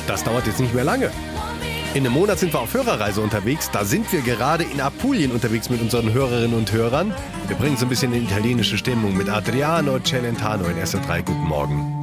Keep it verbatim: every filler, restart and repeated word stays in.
das dauert jetzt nicht mehr lange. In einem Monat sind wir auf Hörerreise unterwegs. Da sind wir gerade in Apulien unterwegs mit unseren Hörerinnen und Hörern. Wir bringen so ein bisschen eine italienische Stimmung mit Adriano Celentano in S R drei. Guten Morgen.